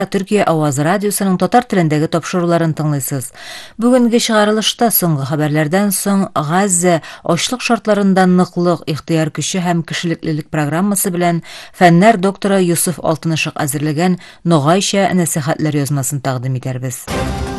Türkiye Авазы радиосының татар телендәге тапшыруларын тыңлыйсыз. Бүгенге чыгарылышта соңгы хәбәрләрдән соң Газза ачлык шартларында ныклык, ихтыяр көче һәм кешелеклелек программасы белән фәннәр докторы Юсуф Алтынышык әзерләгән Ногайча нәсихәтләр язмасын тәкъдим итәрбез.